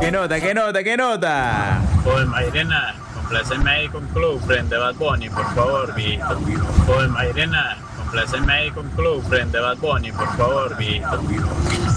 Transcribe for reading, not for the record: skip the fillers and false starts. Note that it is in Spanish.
¿Qué nota, qué nota, qué nota? Oye, Mairena, compláceme ahí con Club, Friend de Bad Bunny, por favor, viejito. Oye, Mairena, compláceme ahí con Club, Friend de Bad Bunny, por favor, viejito.